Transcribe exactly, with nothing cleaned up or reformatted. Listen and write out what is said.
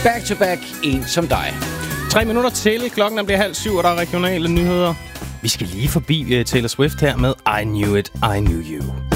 Back to back, en som dig. Tre minutter til. Klokken bliver halv syv, og der er regionale nyheder. Vi skal lige forbi uh, Taylor Swift her med I Knew It, I Knew You.